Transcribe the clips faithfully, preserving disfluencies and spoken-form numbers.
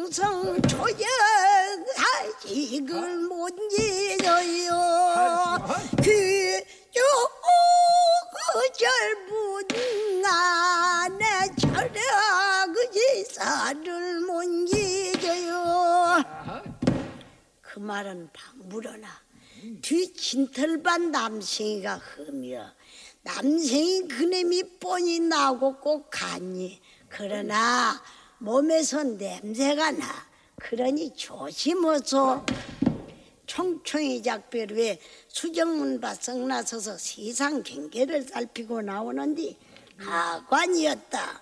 충성 초연 사직을 못 잊어요. 그저 그절분 나의 철학 제사를 못 잊어요. 그 말은 방불어나 뒤 진털반 남생이가 흠이여 남생이 그놈이 뻔히 나고 꼭 가니 그러나 몸에서 냄새가 나. 그러니 조심어서 총총이 작별후에 수정문바석 나서서 세상 경계를 살피고 나오는디 하관이었다.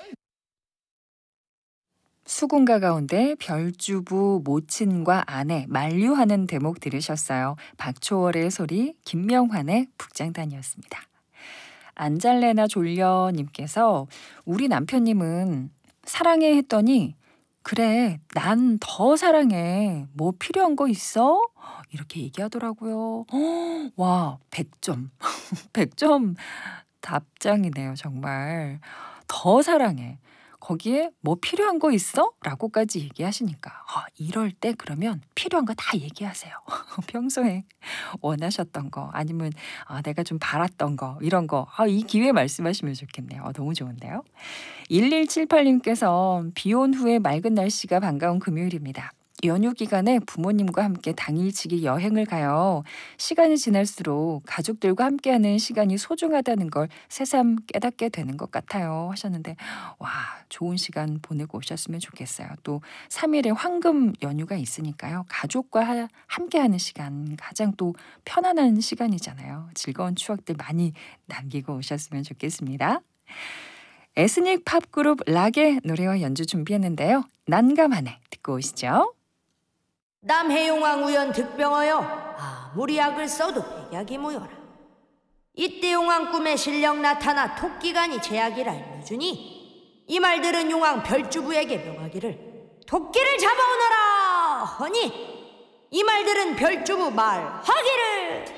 수군가 가운데 별주부 모친과 아내 만류하는 대목 들으셨어요. 박초월의 소리, 김명환의 북장단이었습니다. 안잘래나 졸려님께서 우리 남편님은 사랑해 했더니 그래 난 더 사랑해 뭐 필요한 거 있어? 이렇게 얘기하더라고요. 허, 와 백 점 백 점 답장이네요. 정말 더 사랑해. 거기에 뭐 필요한 거 있어? 라고까지 얘기하시니까 아, 이럴 때 그러면 필요한 거 다 얘기하세요. 평소에 원하셨던 거 아니면 아, 내가 좀 바랐던 거 이런 거 아, 이 기회에 말씀하시면 좋겠네요. 아, 너무 좋은데요. 일일칠팔님께서 비 온 후에 맑은 날씨가 반가운 금요일입니다. 연휴 기간에 부모님과 함께 당일치기 여행을 가요. 시간이 지날수록 가족들과 함께하는 시간이 소중하다는 걸 새삼 깨닫게 되는 것 같아요 하셨는데 와 좋은 시간 보내고 오셨으면 좋겠어요. 또 삼 일의 황금 연휴가 있으니까요. 가족과 함께하는 시간 가장 또 편안한 시간이잖아요. 즐거운 추억들 많이 남기고 오셨으면 좋겠습니다. 에스닉 팝그룹 락의 노래와 연주 준비했는데요. 난감하네 듣고 오시죠. 남해용왕 우연 득병하여 아무리 약을 써도 백약이 무효라. 이때 용왕 꿈에 신령 나타나 토끼간이 제약이라 알려주니 이 말들은 용왕 별주부에게 명하기를 토끼를 잡아오너라 하니 이 말들은 별주부 말하기를